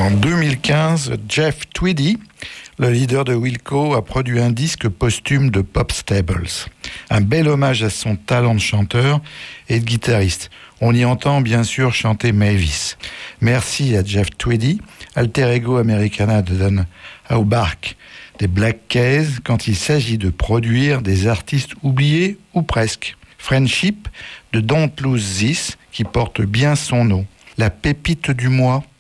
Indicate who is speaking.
Speaker 1: En 2015, Jeff Tweedy, le leader de Wilco, a produit un disque posthume de Pop Stables. Un bel hommage à son talent de chanteur et de guitariste. On y entend bien sûr chanter Mavis. Merci à Jeff Tweedy, alter ego americana de Don Auerbach des Black Keys, quand il s'agit de produire des artistes oubliés ou presque. Friendship de Don't Lose This, qui porte bien son nom. La pépite du mois,